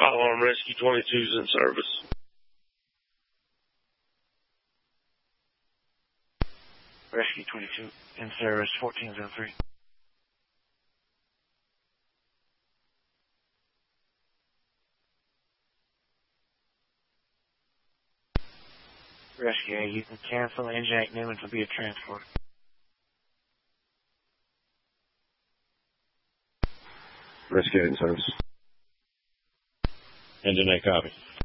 Fire Alarm Rescue 22 is in service. Rescue 22 in service, 1403. Rescue A, you can cancel engine act Newman to be a transport. Rescue in service. Engine A, copy.